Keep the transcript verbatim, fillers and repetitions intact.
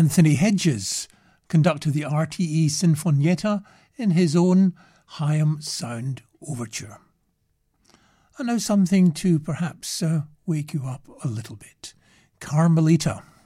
Anthony Hedges conducted the R T E Sinfonietta in his own Haim Sound Overture. And now something to perhaps uh, wake you up a little bit. Carmelita.